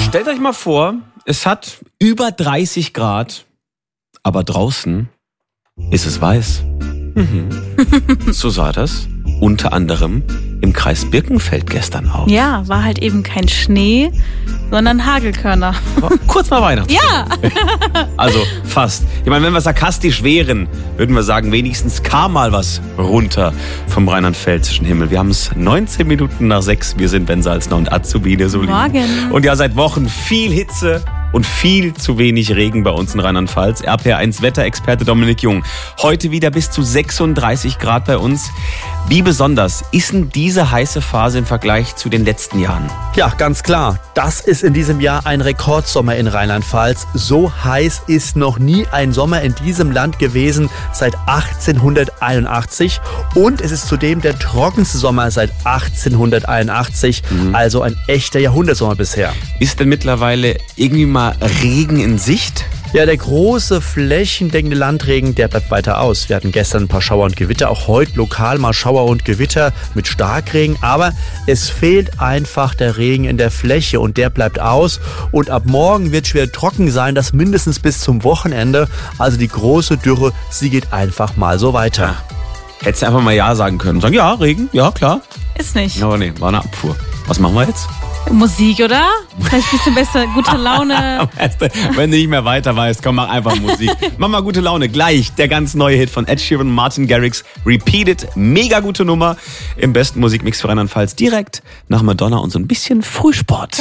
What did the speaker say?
Stellt euch mal vor, es hat über 30 Grad, aber draußen ist es weiß. So sah das unter anderem im Kreis Birkenfeld gestern aus. Ja, war halt eben kein Schnee, sondern Hagelkörner. Kurz mal Weihnachten. Ja! Also fast. Ich meine, wenn wir sarkastisch wären, würden wir sagen, wenigstens kam mal was runter vom rheinland-pfälzischen Himmel. Wir haben es 19 Minuten nach 6. Wir sind Ben Salzner und Azubine Solin. Morgen. Und ja, seit Wochen viel Hitze und viel zu wenig Regen bei uns in Rheinland-Pfalz. RPR1 Wetterexperte Dominik Jung. Heute wieder bis zu 36 Grad bei uns. Wie besonders ist denn diese heiße Phase im Vergleich zu den letzten Jahren? Ja, ganz klar. Das ist in diesem Jahr ein Rekordsommer in Rheinland-Pfalz. So heiß ist noch nie ein Sommer in diesem Land gewesen seit 1881. Und es ist zudem der trockenste Sommer seit 1881. Also ein echter Jahrhundertsommer bisher. Ist denn mittlerweile irgendwie mal Regen in Sicht? Ja, der große flächendeckende Landregen, der bleibt weiter aus. Wir hatten gestern ein paar Schauer und Gewitter, auch heute lokal mal Schauer und Gewitter mit Starkregen. Aber es fehlt einfach der Regen in der Fläche und der bleibt aus. Und ab morgen wird es schwer trocken sein, das mindestens bis zum Wochenende. Also die große Dürre, sie geht einfach mal so weiter. Hättest du einfach mal Ja sagen können. Sagen, ja, Regen, ja, klar. Ist nicht. Aber nee, war eine Abfuhr. Was machen wir jetzt? Musik, oder? Vielleicht ein bisschen besser, gute Laune. Wenn du nicht mehr weiter weißt, komm, mach einfach Musik. Mach mal gute Laune. Gleich der ganz neue Hit von Ed Sheeran und Martin Garrix. Repeat It. Mega gute Nummer. Im besten Musikmix für Rheinland-Pfalz. Direkt nach Madonna und so ein bisschen Frühsport.